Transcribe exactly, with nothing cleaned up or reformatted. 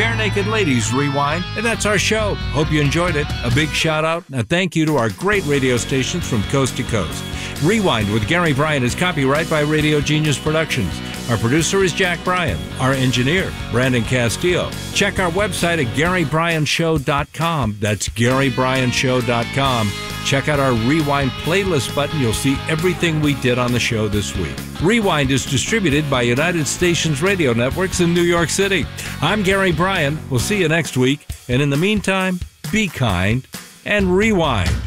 Bare Naked Ladies Rewind, and that's our show. Hope you enjoyed it. A big shout out and a thank you to our great radio stations from coast to coast. Rewind with Gary Bryan is copyright by Radio Genius Productions. Our producer is Jack Bryan. Our engineer, Brandon Castillo. Check our website at gary bryan show dot com. That's gary bryan show dot com. Check out our Rewind playlist button. You'll see everything we did on the show this week. Rewind is distributed by United Stations Radio Networks in New York City. I'm Gary Bryan. We'll see you next week. And in the meantime, be kind and rewind.